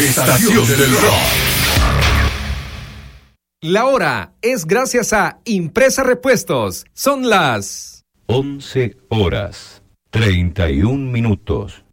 estación del rock. La hora es gracias a Impresa Repuestos. Son las 11 horas 31 minutos.